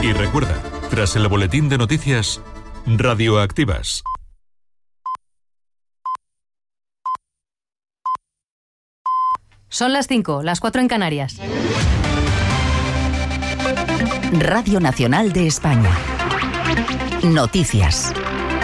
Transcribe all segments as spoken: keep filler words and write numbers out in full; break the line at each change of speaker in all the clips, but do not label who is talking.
Y recuerda, tras el boletín de noticias, Radioactivas.
Son las cinco, las cuatro en Canarias.
Radio Nacional de España. Noticias.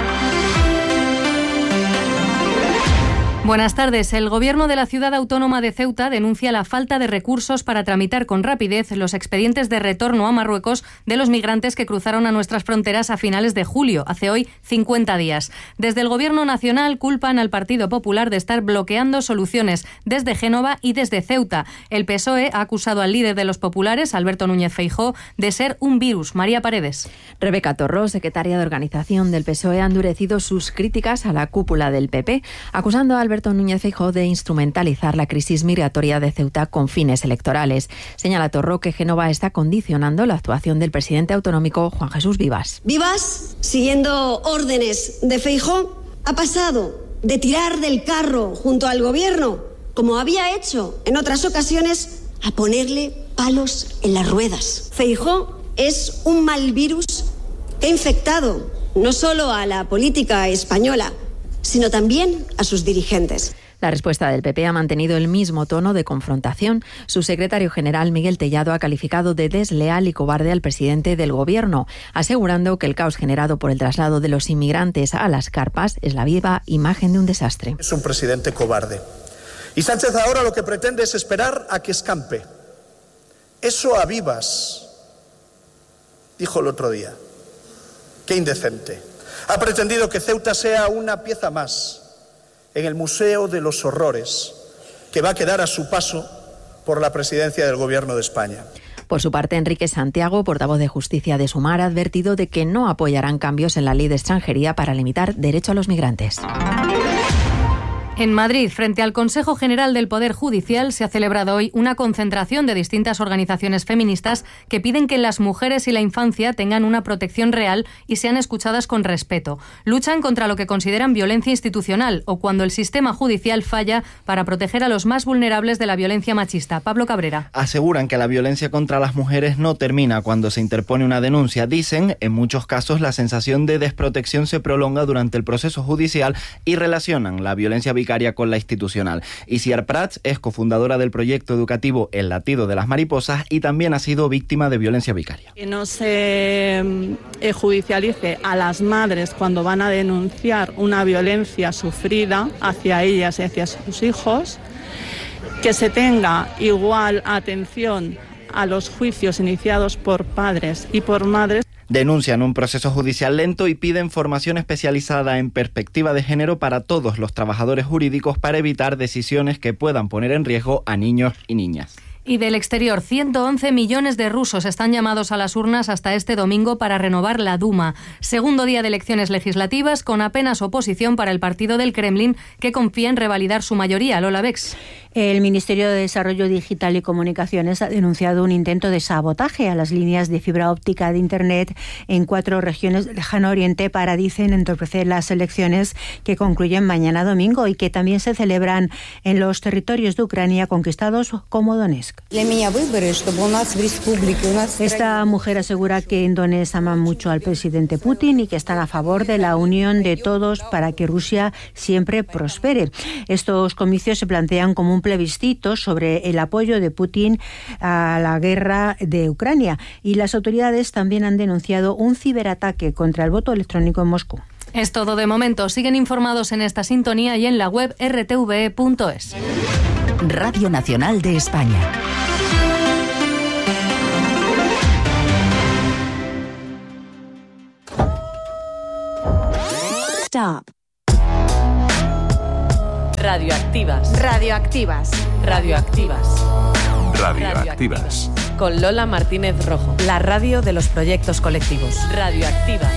Buenas tardes. El Gobierno de la Ciudad Autónoma de Ceuta denuncia la falta de recursos para tramitar con rapidez los expedientes de retorno a Marruecos de los migrantes que cruzaron a nuestras fronteras a finales de julio, hace hoy cincuenta días. Desde el Gobierno Nacional culpan al Partido Popular de estar bloqueando soluciones desde Génova y desde Ceuta. El P S O E ha acusado al líder de los populares, Alberto Núñez Feijóo, de ser un virus. María Paredes.
Rebeca Torró, secretaria de Organización del P S O E, ha endurecido sus críticas a la cúpula del P P, acusando a Alberto Núñez Feijóo de instrumentalizar la crisis migratoria de Ceuta con fines electorales. Señala Torró que Génova está condicionando la actuación del presidente autonómico Juan Jesús Vivas.
Vivas, siguiendo órdenes de Feijóo, ha pasado de tirar del carro junto al gobierno, como había hecho en otras ocasiones, a ponerle palos en las ruedas. Feijóo es un mal virus que ha infectado no solo a la política española, sino también a sus dirigentes.
La respuesta del P P ha mantenido el mismo tono de confrontación. Su secretario general, Miguel Tellado, ha calificado de desleal y cobarde al presidente del Gobierno, asegurando que el caos generado por el traslado de los inmigrantes a las carpas es la viva imagen de un desastre.
Es un presidente cobarde. Y Sánchez ahora lo que pretende es esperar a que escampe. Eso a Vivas, dijo el otro día. Qué indecente. Ha pretendido que Ceuta sea una pieza más en el Museo de los Horrores, que va a quedar a su paso por la presidencia del Gobierno de España.
Por su parte, Enrique Santiago, portavoz de Justicia de Sumar, ha advertido de que no apoyarán cambios en la ley de extranjería para limitar derecho a los migrantes.
En Madrid, frente al Consejo General del Poder Judicial, se ha celebrado hoy una concentración de distintas organizaciones feministas que piden que las mujeres y la infancia tengan una protección real y sean escuchadas con respeto. Luchan contra lo que consideran violencia institucional o cuando el sistema judicial falla para proteger a los más vulnerables de la violencia machista. Pablo Cabrera.
Aseguran que la violencia contra las mujeres no termina cuando se interpone una denuncia. Dicen, en muchos casos, la sensación de desprotección se prolonga durante el proceso judicial y relacionan la violencia vicaria con la institucional. Isiar Prats es cofundadora del proyecto educativo El Latido de las Mariposas y también ha sido víctima de violencia vicaria.
Que no se eh, judicialice a las madres cuando van a denunciar una violencia sufrida hacia ellas y hacia sus hijos, que se tenga igual atención a los juicios iniciados por padres y por madres.
Denuncian un proceso judicial lento y piden formación especializada en perspectiva de género para todos los trabajadores jurídicos para evitar decisiones que puedan poner en riesgo a niños y niñas.
Y del exterior, ciento once millones de rusos están llamados a las urnas hasta este domingo para renovar la Duma. Segundo día de elecciones legislativas con apenas oposición para el partido del Kremlin, que confía en revalidar su mayoría. Lola Bex.
El Ministerio de Desarrollo Digital y Comunicaciones ha denunciado un intento de sabotaje a las líneas de fibra óptica de Internet en cuatro regiones del Lejano Oriente para, dicen, entorpecer las elecciones que concluyen mañana domingo y que también se celebran en los territorios de Ucrania conquistados como Donetsk. Esta mujer asegura que en Donetsk aman mucho al presidente Putin y que están a favor de la unión de todos para que Rusia siempre prospere. Estos comicios se plantean como un plebiscito sobre el apoyo de Putin a la guerra de Ucrania y las autoridades también han denunciado un ciberataque contra el voto electrónico en Moscú.
Es todo de momento. Siguen informados en esta sintonía y en la web erre te ve e punto es.
Radio Nacional de España.
Stop. Radioactivas. Radioactivas. Radioactivas.
Radioactivas.
Con Lola Martínez Rojo, la radio de los proyectos colectivos. Radioactivas.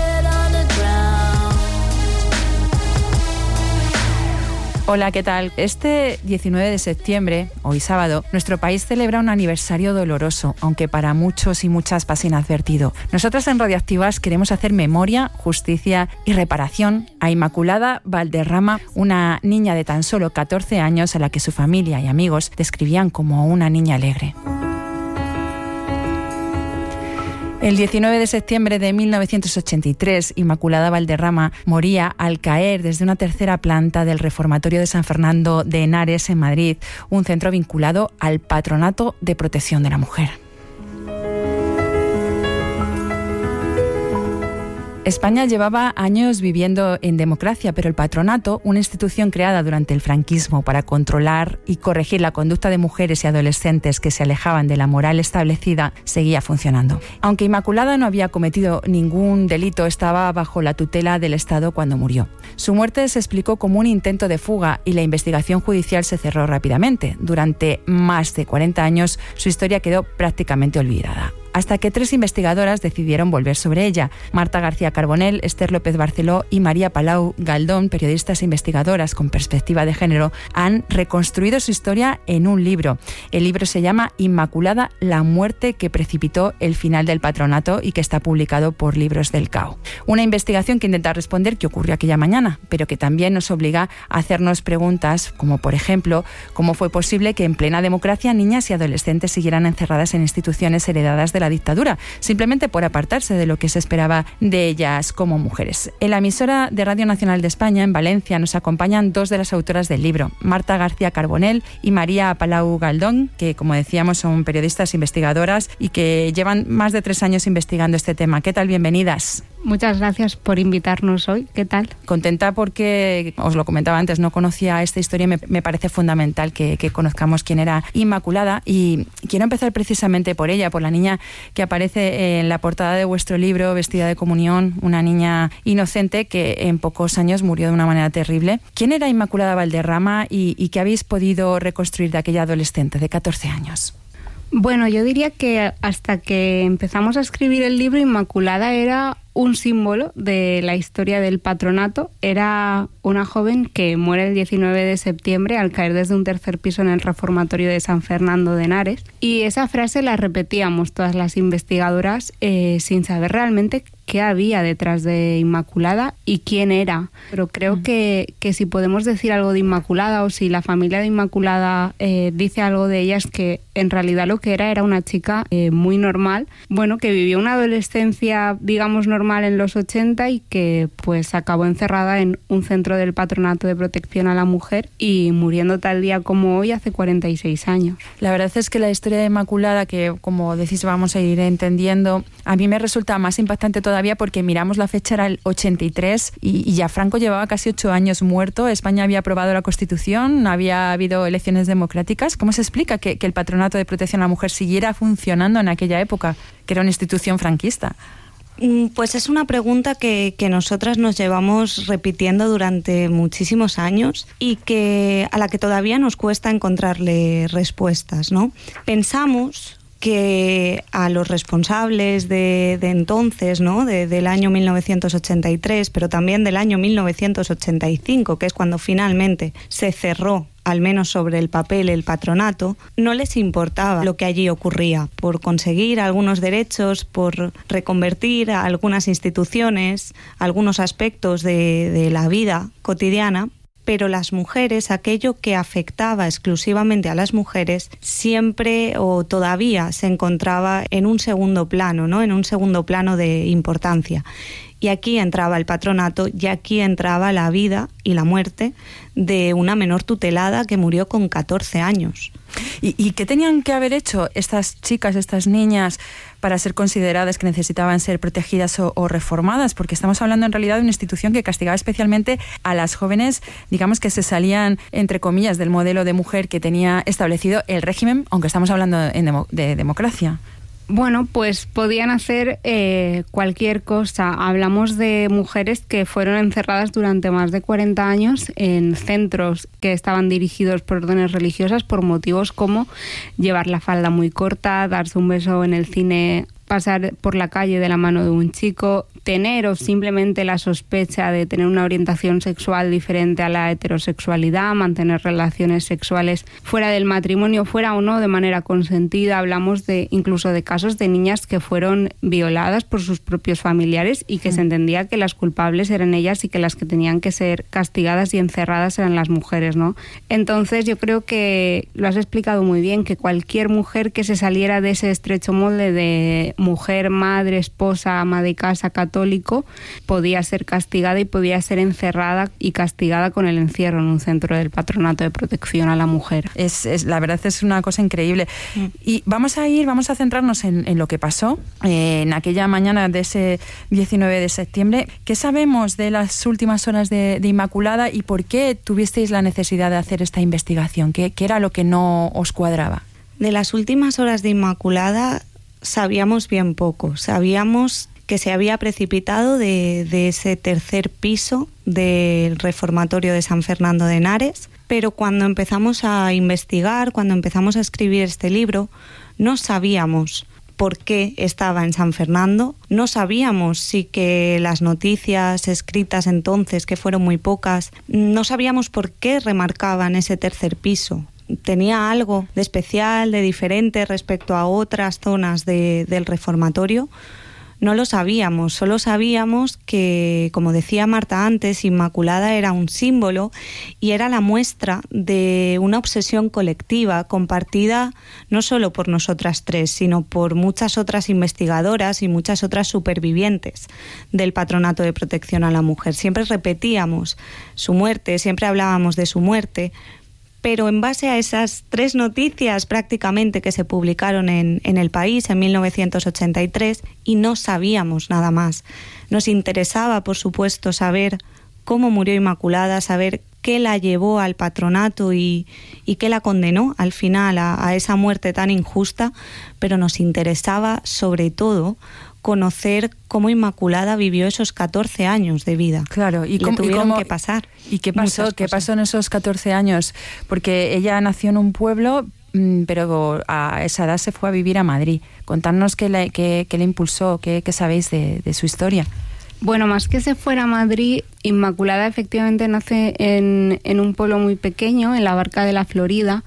Hola, ¿qué tal? Este diecinueve de septiembre, hoy sábado, nuestro país celebra un aniversario doloroso, aunque para muchos y muchas pasa inadvertido. Nosotros en Radioactivas queremos hacer memoria, justicia y reparación a Inmaculada Valderrama, una niña de tan solo catorce años a la que su familia y amigos describían como una niña alegre. El diecinueve de septiembre de mil novecientos ochenta y tres, Inmaculada Valderrama moría al caer desde una tercera planta del Reformatorio de San Fernando de Henares, en Madrid, un centro vinculado al Patronato de Protección de la Mujer. España llevaba años viviendo en democracia, pero el patronato, una institución creada durante el franquismo para controlar y corregir la conducta de mujeres y adolescentes que se alejaban de la moral establecida, seguía funcionando. Aunque Inmaculada no había cometido ningún delito, estaba bajo la tutela del Estado cuando murió. Su muerte se explicó como un intento de fuga y la investigación judicial se cerró rápidamente. Durante más de cuarenta años, su historia quedó prácticamente olvidada, hasta que tres investigadoras decidieron volver sobre ella. Marta García Carbonell, Esther López Barceló y María Palau Galdón, periodistas e investigadoras con perspectiva de género, han reconstruido su historia en un libro. El libro se llama Inmaculada, la muerte que precipitó el final del patronato, y que está publicado por Libros del Cao. Una investigación que intenta responder qué ocurrió aquella mañana, pero que también nos obliga a hacernos preguntas como, por ejemplo, cómo fue posible que en plena democracia niñas y adolescentes siguieran encerradas en instituciones heredadas de la dictadura, simplemente por apartarse de lo que se esperaba de ellas como mujeres. En la emisora de Radio Nacional de España, en Valencia, nos acompañan dos de las autoras del libro, Marta García Carbonell y María Palau Galdón, que, como decíamos, son periodistas investigadoras y que llevan más de tres años investigando este tema. ¿Qué tal? Bienvenidas.
Muchas gracias por invitarnos hoy. ¿Qué tal?
Contenta porque, os lo comentaba antes, no conocía esta historia y me, me parece fundamental que, que conozcamos quién era Inmaculada, y quiero empezar precisamente por ella, por la niña que aparece en la portada de vuestro libro, vestida de comunión, una niña inocente que en pocos años murió de una manera terrible. ¿Quién era Inmaculada Valderrama y, y qué habéis podido reconstruir de aquella adolescente de catorce años?
Bueno, yo diría que hasta que empezamos a escribir el libro, Inmaculada era un símbolo de la historia del patronato. Era una joven que muere el diecinueve de septiembre al caer desde un tercer piso en el Reformatorio de San Fernando de Henares. Y esa frase la repetíamos todas las investigadoras eh, sin saber realmente qué había detrás de Inmaculada y quién era. Pero creo mm. que, que si podemos decir algo de Inmaculada, o si la familia de Inmaculada eh, dice algo de ella, es que en realidad lo que era era una chica eh, muy normal, bueno, que vivió una adolescencia, digamos, normal en los ochenta y que pues acabó encerrada en un centro del Patronato de Protección a la Mujer y muriendo tal día como hoy hace cuarenta y seis años.
La verdad es que la historia de Inmaculada, que como decís vamos a ir entendiendo, a mí me resulta más impactante todavía porque miramos la fecha, era el ochenta y tres y, y ya Franco llevaba casi ocho años muerto. España había aprobado la Constitución, había habido elecciones democráticas. ¿Cómo se explica que, que el Patronato de Protección a la Mujer siguiera funcionando en aquella época, que era una institución franquista?
Pues es una pregunta que, que nosotras nos llevamos repitiendo durante muchísimos años y que a la que todavía nos cuesta encontrarle respuestas, ¿no? Pensamos que a los responsables de, de entonces, ¿no? De, del año mil novecientos ochenta y tres, pero también del año mil novecientos ochenta y cinco, que es cuando finalmente se cerró, al menos sobre el papel, el patronato, no les importaba lo que allí ocurría. Por conseguir algunos derechos, por reconvertir a algunas instituciones, algunos aspectos de, de la vida cotidiana, pero las mujeres, aquello que afectaba exclusivamente a las mujeres, siempre o todavía se encontraba en un segundo plano, ¿no? En un segundo plano de importancia. Y aquí entraba el patronato y aquí entraba la vida y la muerte de una menor tutelada que murió con catorce años.
¿Y, y qué tenían que haber hecho estas chicas, estas niñas, para ser consideradas que necesitaban ser protegidas o, o reformadas? Porque estamos hablando en realidad de una institución que castigaba especialmente a las jóvenes, digamos, que se salían, entre comillas, del modelo de mujer que tenía establecido el régimen, aunque estamos hablando de, de, de democracia.
Bueno, pues podían hacer eh, cualquier cosa. Hablamos de mujeres que fueron encerradas durante más de cuarenta años en centros que estaban dirigidos por órdenes religiosas por motivos como llevar la falda muy corta, darse un beso en el cine, pasar por la calle de la mano de un chico, tener o simplemente la sospecha de tener una orientación sexual diferente a la heterosexualidad, mantener relaciones sexuales fuera del matrimonio, fuera o no de manera consentida. Hablamos de incluso de casos de niñas que fueron violadas por sus propios familiares y que se entendía que las culpables eran ellas y que las que tenían que ser castigadas y encerradas eran las mujeres, ¿no? Entonces yo creo que lo has explicado muy bien, que cualquier mujer que se saliera de ese estrecho molde de mujer, madre, esposa, ama de casa, católico, podía ser castigada y podía ser encerrada y castigada con el encierro en un centro del Patronato de Protección a la Mujer.
Es, es la verdad es una cosa increíble. Mm. Y vamos a ir, vamos a centrarnos en, en lo que pasó eh, en aquella mañana de ese diecinueve de septiembre. ¿Qué sabemos de las últimas horas de, de Inmaculada y por qué tuvisteis la necesidad de hacer esta investigación? ¿Qué, qué era lo que no os cuadraba?
De las últimas horas de Inmaculada sabíamos bien poco. Sabíamos que se había precipitado de, de ese tercer piso del reformatorio de San Fernando de Henares, pero cuando empezamos a investigar, cuando empezamos a escribir este libro, no sabíamos por qué estaba en San Fernando, no sabíamos si que las noticias escritas entonces, que fueron muy pocas, no sabíamos por qué remarcaban ese tercer piso. Tenía algo de especial, de diferente respecto a otras zonas de, del reformatorio. No lo sabíamos, solo sabíamos que, como decía Marta antes, Inmaculada era un símbolo y era la muestra de una obsesión colectiva compartida no solo por nosotras tres, sino por muchas otras investigadoras y muchas otras supervivientes del Patronato de Protección a la Mujer. Siempre repetíamos su muerte, siempre hablábamos de su muerte, pero en base a esas tres noticias prácticamente que se publicaron en, en El País en mil novecientos ochenta y tres, y no sabíamos nada más. Nos interesaba, por supuesto, saber cómo murió Inmaculada, saber qué la llevó al patronato y, y qué la condenó al final a, a esa muerte tan injusta, pero nos interesaba sobre todo conocer cómo Inmaculada vivió esos catorce años de vida.
Claro, y cómo
tuvieron
y cómo,
que pasar.
¿Y qué pasó? ¿Qué pasó en esos catorce años? Porque ella nació en un pueblo, pero a esa edad se fue a vivir a Madrid. Contadnos qué le, qué, qué le impulsó, qué, qué sabéis de, de su historia.
Bueno, más que se fuera a Madrid, Inmaculada efectivamente nace en, en un pueblo muy pequeño, en la Barca de la Florida,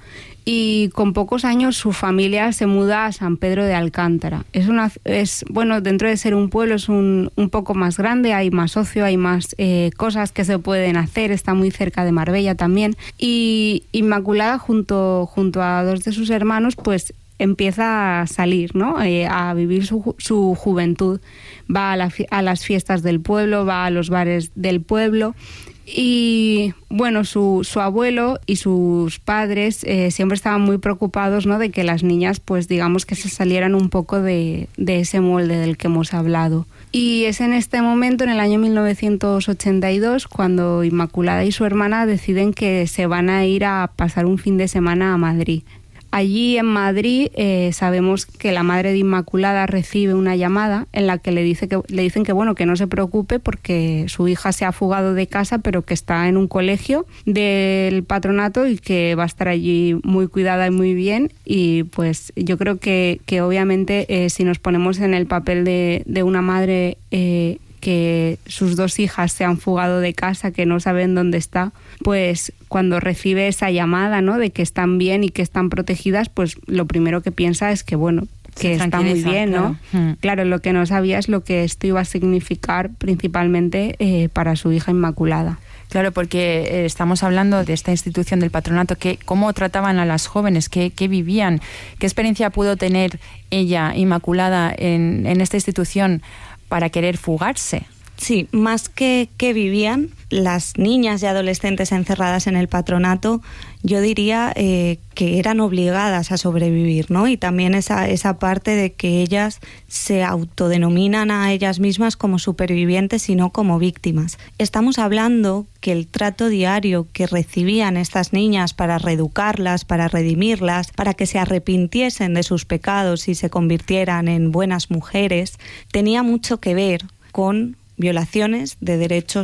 y con pocos años su familia se muda a San Pedro de Alcántara. Es una, es bueno, dentro de ser un pueblo es un, un poco más grande, hay más ocio, hay más eh, cosas que se pueden hacer, está muy cerca de Marbella también. Y Inmaculada junto, junto a dos de sus hermanos, pues empieza a salir, ¿no? Eh, a vivir su, su juventud. Va a, la, a las fiestas del pueblo, va a los bares del pueblo. Y bueno, su, su abuelo y sus padres eh, siempre estaban muy preocupados, ¿no?, de que las niñas, pues digamos que se salieran un poco de, de ese molde del que hemos hablado. Y es en este momento, en el año mil novecientos ochenta y dos, cuando Inmaculada y su hermana deciden que se van a ir a pasar un fin de semana a Madrid. Allí en Madrid eh, sabemos que la madre de Inmaculada recibe una llamada en la que le dice que le dicen que bueno, que no se preocupe porque su hija se ha fugado de casa, pero que está en un colegio del patronato y que va a estar allí muy cuidada y muy bien. Y pues yo creo que, que obviamente eh, si nos ponemos en el papel de, de una madre eh, que sus dos hijas se han fugado de casa, que no saben dónde está, pues cuando recibe esa llamada, ¿no?, de que están bien y que están protegidas, pues lo primero que piensa es que, bueno, que está muy bien, ¿no? Claro. Claro, lo que no sabía es lo que esto iba a significar principalmente eh, para su hija Inmaculada.
Claro, porque eh, estamos hablando de esta institución del patronato, que cómo trataban a las jóvenes, qué, qué vivían, qué experiencia pudo tener ella, Inmaculada, en, en esta institución para querer fugarse.
Sí, más que que vivían las niñas y adolescentes encerradas en el patronato, yo diría eh, que eran obligadas a sobrevivir, ¿no? Y también esa, esa parte de que ellas se autodenominan a ellas mismas como supervivientes y no como víctimas. Estamos hablando que el trato diario que recibían estas niñas para reeducarlas, para redimirlas, para que se arrepintiesen de sus pecados y se convirtieran en buenas mujeres, tenía mucho que ver con violaciones de derechos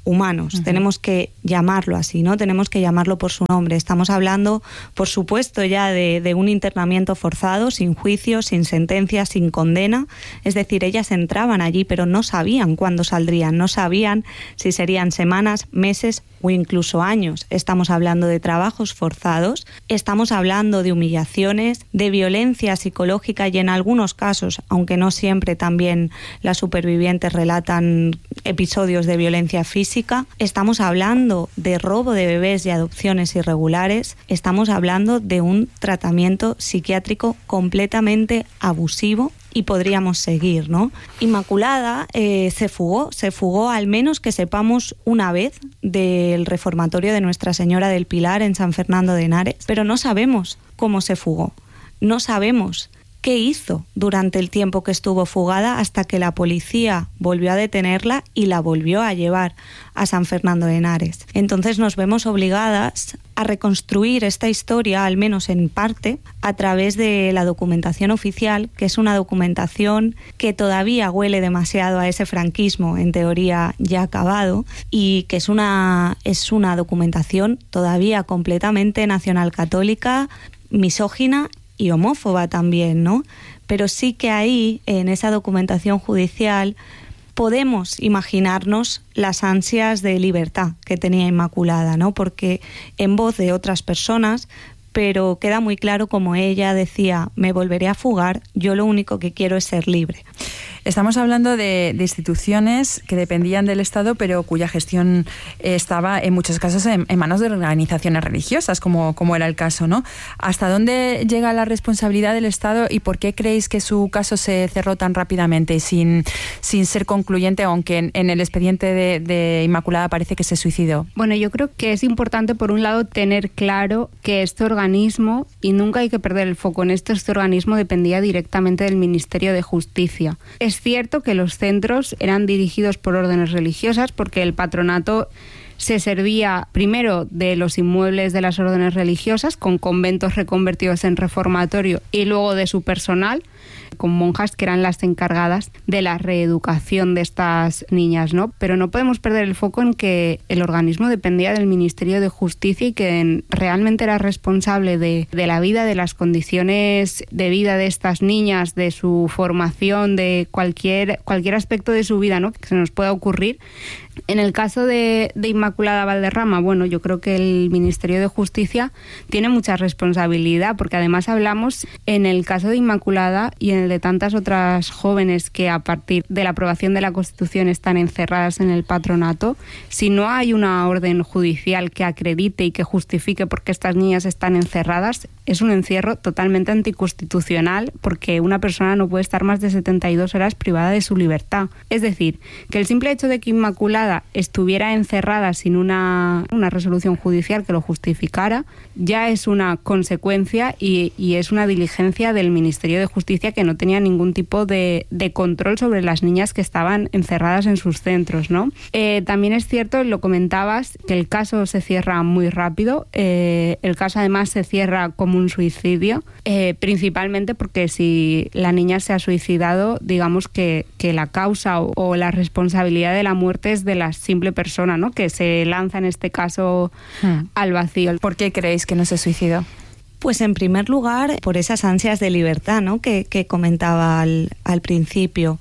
humanos, uh-huh. tenemos que llamarlo así, ¿no? Tenemos que llamarlo por su nombre. Estamos hablando, por supuesto, ya de, de un internamiento forzado, sin juicio, sin sentencia, sin condena. Es decir, ellas entraban allí, pero no sabían cuándo saldrían, no sabían si serían semanas, meses o incluso años. Estamos hablando de trabajos forzados, estamos hablando de humillaciones, de violencia psicológica y en algunos casos, aunque no siempre, también las supervivientes relatan episodios de violencia física. Estamos hablando de robo de bebés y adopciones irregulares. Estamos hablando de un tratamiento psiquiátrico completamente abusivo y podríamos seguir, ¿no? Inmaculada eh, se fugó, se fugó al menos que sepamos una vez del reformatorio de Nuestra Señora del Pilar en San Fernando de Henares, pero no sabemos cómo se fugó, no sabemos qué hizo durante el tiempo que estuvo fugada hasta que la policía volvió a detenerla y la volvió a llevar a San Fernando de Henares. Entonces nos vemos obligadas a reconstruir esta historia, al menos en parte, a través de la documentación oficial, que es una documentación que todavía huele demasiado a ese franquismo, en teoría ya acabado, y que es una, es una documentación todavía completamente nacionalcatólica, misógina y homófoba también, ¿no? Pero sí que ahí, en esa documentación judicial, podemos imaginarnos las ansias de libertad que tenía Inmaculada, ¿no? Porque en voz de otras personas, pero queda muy claro como ella decía, me volveré a fugar, yo lo único que quiero es ser libre.
Estamos hablando de, de instituciones que dependían del Estado, pero cuya gestión estaba en muchos casos en, en manos de organizaciones religiosas, como, como era el caso, ¿no? ¿Hasta dónde llega la responsabilidad del Estado y por qué creéis que su caso se cerró tan rápidamente y sin, sin ser concluyente, aunque en, en el expediente de, de Inmaculada parece que se suicidó?
Bueno, yo creo que es importante, por un lado, tener claro que este organismo, y nunca hay que perder el foco en esto, este organismo dependía directamente del Ministerio de Justicia. Es cierto que los centros eran dirigidos por órdenes religiosas porque el patronato se servía primero de los inmuebles de las órdenes religiosas, con conventos reconvertidos en reformatorio, y luego de su personal, con monjas que eran las encargadas de la reeducación de estas niñas, ¿no? Pero no podemos perder el foco en que el organismo dependía del Ministerio de Justicia y que realmente era responsable de, de la vida, de las condiciones de vida de estas niñas, de su formación, de cualquier, cualquier aspecto de su vida, ¿no?, que se nos pueda ocurrir. En el caso de, de Inmaculada Valderrama, bueno, yo creo que el Ministerio de Justicia tiene mucha responsabilidad, porque además hablamos en el caso de Inmaculada y en el de tantas otras jóvenes que a partir de la aprobación de la Constitución están encerradas en el patronato. Si no hay una orden judicial que acredite y que justifique por qué estas niñas están encerradas, es un encierro totalmente anticonstitucional, porque una persona no puede estar más de setenta y dos horas privada de su libertad. Es decir, que el simple hecho de que Inmaculada estuviera encerrada sin una, una resolución judicial que lo justificara, ya es una consecuencia y, y es una diligencia del Ministerio de Justicia, que no tenía ningún tipo de, de control sobre las niñas que estaban encerradas en sus centros, ¿no? Eh, también es cierto, lo comentabas, que el caso se cierra muy rápido. Eh, el caso además se cierra como un suicidio, eh, principalmente porque si la niña se ha suicidado, digamos que, que la causa o, o la responsabilidad de la muerte es de la simple persona, ¿no?, que se lanza en este caso hmm. al vacío.
¿Por qué creéis que no se suicidó?
Pues en primer lugar, por esas ansias de libertad, ¿no?, que, que comentaba al, al principio.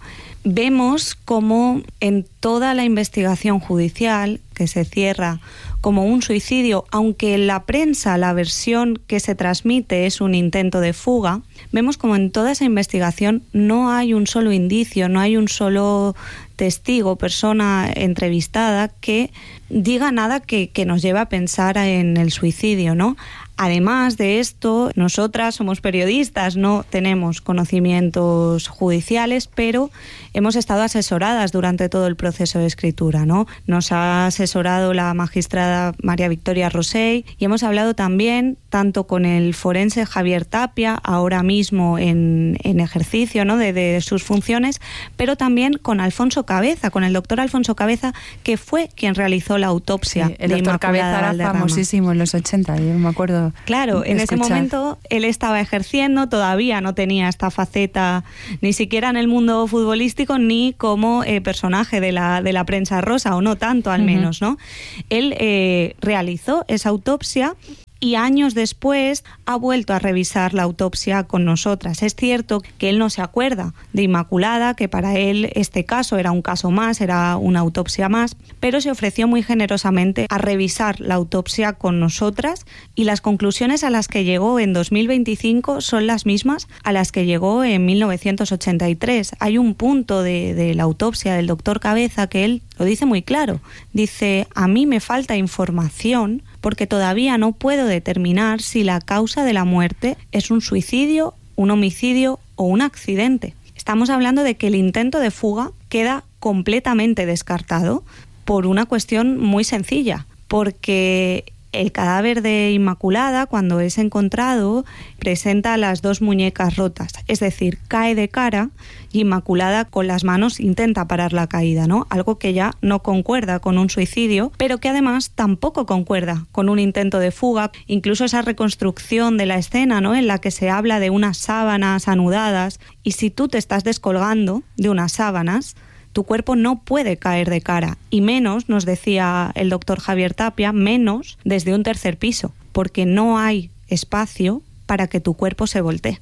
Vemos como en toda la investigación judicial, que se cierra como un suicidio, aunque en la prensa la versión que se transmite es un intento de fuga, vemos como en toda esa investigación no hay un solo indicio, no hay un solo testigo, persona entrevistada que diga nada que, que nos lleve a pensar en el suicidio, ¿no? Además de esto, nosotras somos periodistas, no tenemos conocimientos judiciales, pero hemos estado asesoradas durante todo el proceso de escritura, ¿no? Nos ha asesorado la magistrada María Victoria Rosell y hemos hablado también tanto con el forense Javier Tapia, ahora mismo en, en ejercicio, ¿no?, de, de sus funciones, pero también con Alfonso Cabeza, con el doctor Alfonso Cabeza, que fue quien realizó la autopsia.
Sí, el
de
doctor Cabeza era
Valderrama.
famosísimo en los ochenta, yo me acuerdo.
Claro, en
escuchar.
ese momento él estaba ejerciendo, todavía no tenía esta faceta ni siquiera en el mundo futbolístico ni como eh, personaje de la, de la prensa rosa, o no tanto al menos, ¿no? Él eh, realizó esa autopsia y años después ha vuelto a revisar la autopsia con nosotras. Es cierto que él no se acuerda de Inmaculada, que para él este caso era un caso más, era una autopsia más, pero se ofreció muy generosamente a revisar la autopsia con nosotras, y las conclusiones a las que llegó en dos mil veinticinco son las mismas a las que llegó en mil novecientos ochenta y tres. Hay un punto de, de la autopsia del doctor Cabeza que él lo dice muy claro. Dice: a mí me falta información porque todavía no puedo determinar si la causa de la muerte es un suicidio, un homicidio o un accidente. Estamos hablando de que el intento de fuga queda completamente descartado por una cuestión muy sencilla, porque el cadáver de Inmaculada, cuando es encontrado, presenta las dos muñecas rotas, es decir, cae de cara y Inmaculada con las manos intenta parar la caída, ¿no? Algo que ya no concuerda con un suicidio, pero que además tampoco concuerda con un intento de fuga. Incluso esa reconstrucción de la escena, ¿no?, en la que se habla de unas sábanas anudadas, y si tú te estás descolgando de unas sábanas, tu cuerpo no puede caer de cara, y menos, nos decía el doctor Javier Tapia, menos desde un tercer piso, porque no hay espacio para que tu cuerpo se voltee.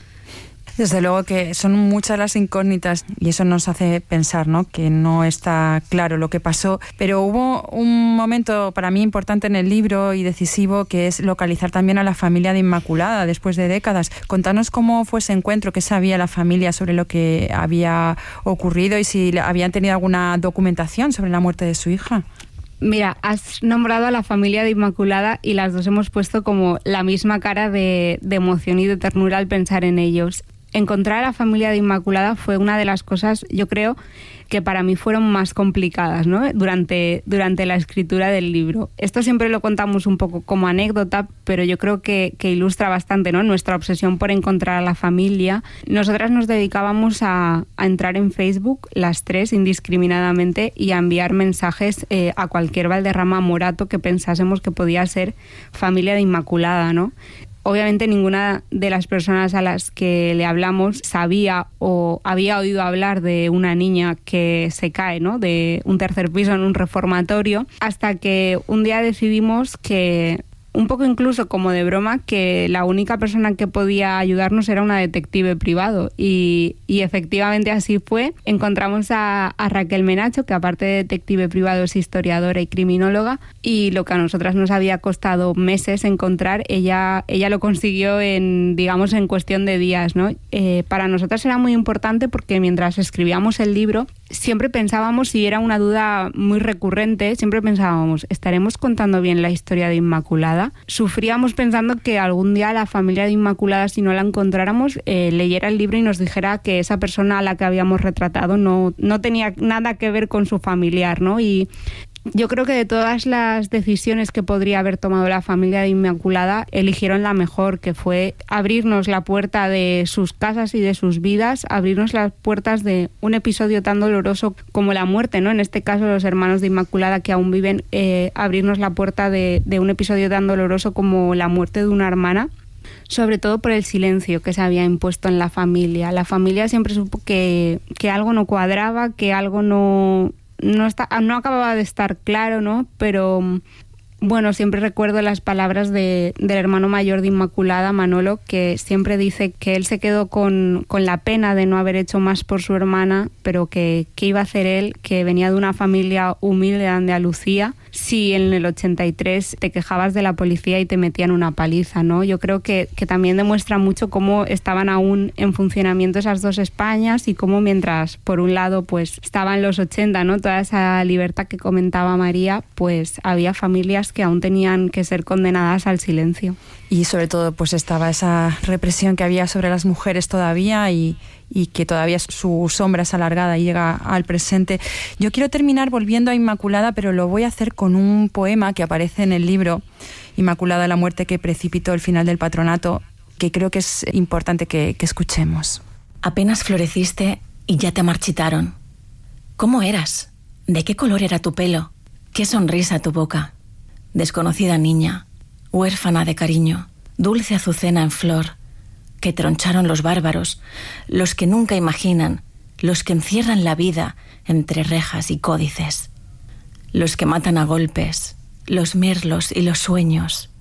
Desde luego que son muchas las incógnitas y eso nos hace pensar, ¿no?, que no está claro lo que pasó. Pero hubo un momento para mí importante en el libro y decisivo, que es localizar también a la familia de Inmaculada después de décadas. Contanos cómo fue ese encuentro, qué sabía la familia sobre lo que había ocurrido y si habían tenido alguna documentación sobre la muerte de su hija.
Mira, has nombrado a la familia de Inmaculada y las dos hemos puesto como la misma cara de, de emoción y de ternura al pensar en ellos. Encontrar a la familia de Inmaculada fue una de las cosas, yo creo, que para mí fueron más complicadas, ¿no?, durante, durante la escritura del libro. Esto siempre lo contamos un poco como anécdota, pero yo creo que, que ilustra bastante, ¿no?, nuestra obsesión por encontrar a la familia. Nosotras nos dedicábamos a, a entrar en Facebook, las tres, indiscriminadamente, y a enviar mensajes eh, a cualquier Valderrama morato que pensásemos que podía ser familia de Inmaculada, ¿no? Obviamente ninguna de las personas a las que le hablamos sabía o había oído hablar de una niña que se cae, ¿no?, de un tercer piso en un reformatorio, hasta que un día decidimos que, un poco incluso como de broma, que la única persona que podía ayudarnos era una detective privado, y, y efectivamente así fue. Encontramos a, a Raquel Menacho, que aparte de detective privado es historiadora y criminóloga, y lo que a nosotras nos había costado meses encontrar, ella, ella lo consiguió en, digamos, en cuestión de días, ¿no? Eh, para nosotras era muy importante porque mientras escribíamos el libro siempre pensábamos, y era una duda muy recurrente, siempre pensábamos, ¿estaremos contando bien la historia de Inmaculada? Sufríamos pensando que algún día la familia de Inmaculada, si no la encontráramos, eh, leyera el libro y nos dijera que esa persona a la que habíamos retratado no, no tenía nada que ver con su familiar, ¿no? Y yo creo que de todas las decisiones que podría haber tomado la familia de Inmaculada, eligieron la mejor, que fue abrirnos la puerta de sus casas y de sus vidas, abrirnos las puertas de un episodio tan doloroso como la muerte, ¿no? En este caso, los hermanos de Inmaculada que aún viven, eh, abrirnos la puerta de, de un episodio tan doloroso como la muerte de una hermana, sobre todo por el silencio que se había impuesto en la familia. La familia siempre supo que, que algo no cuadraba, que algo no... No, está, no acababa de estar claro, ¿no? Pero bueno, siempre recuerdo las palabras de, del hermano mayor de Inmaculada, Manolo, que siempre dice que él se quedó con, con la pena de no haber hecho más por su hermana, pero que qué iba a hacer él, que venía de una familia humilde de Andalucía, si en el ochenta y tres te quejabas de la policía y te metían una paliza, ¿no? Yo creo que, que también demuestra mucho cómo estaban aún en funcionamiento esas dos Españas, y cómo mientras por un lado pues estaban los ochenta, ¿no?, toda esa libertad que comentaba María, pues había familias que aún tenían que ser condenadas al silencio.
Y sobre todo pues estaba esa represión que había sobre las mujeres todavía, y y que todavía su sombra es alargada y llega al presente. Yo quiero terminar volviendo a Inmaculada, pero lo voy a hacer con un poema que aparece en el libro Inmaculada, la muerte que precipitó el final del patronato, que creo que es importante que, que escuchemos.
Apenas floreciste y ya te marchitaron. ¿Cómo eras? ¿De qué color era tu pelo? ¿Qué sonrisa tu boca? Desconocida niña, huérfana de cariño, dulce azucena en flor, que troncharon los bárbaros, los que nunca imaginan, los que encierran la vida entre rejas y códices, los que matan a golpes, los mirlos y los sueños,